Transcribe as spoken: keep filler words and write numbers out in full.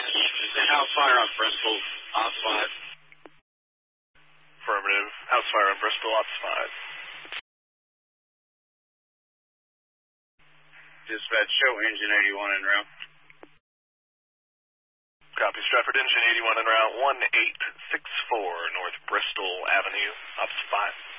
House fire on Bristol, Ops five. Affirmative. House fire on Bristol, Ops five. Dispatch, show engine eighty-one en route. Copy, Stratford, engine eighty-one en route, one eight six four North Bristol Avenue, Ops five.